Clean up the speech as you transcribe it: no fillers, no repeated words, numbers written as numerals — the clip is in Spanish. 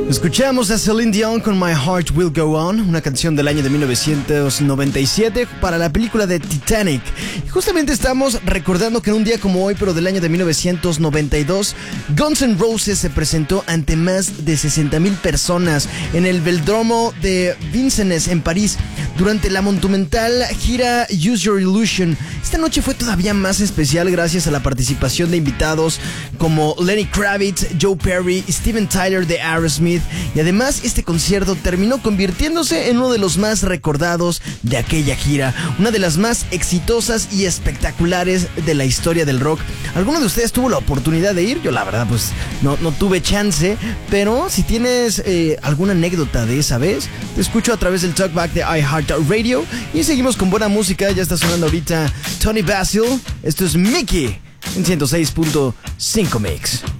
Escuchamos a Celine Dion con My Heart Will Go On, una canción del año de 1997 para la película de Titanic. Y justamente estamos recordando que en un día como hoy, pero del año de 1992, Guns N' Roses se presentó ante más de 60,000 personas en el Velódromo de Vincennes en París durante la monumental gira Use Your Illusion. Esta noche fue todavía más especial gracias a la participación de invitados como Lenny Kravitz, Joe Perry, Steven Tyler de Aerosmith, y además este concierto terminó convirtiéndose en uno de los más recordados de aquella gira, una de las más exitosas y espectaculares de la historia del rock. ¿Alguno de ustedes tuvo la oportunidad de ir? Yo la verdad pues no tuve chance, pero si tienes alguna anécdota de esa vez, te escucho a través del Talkback de iHeartRadio y seguimos con buena música. Ya está sonando ahorita Tony Basil, esto es Mickey en 106.5 Mix.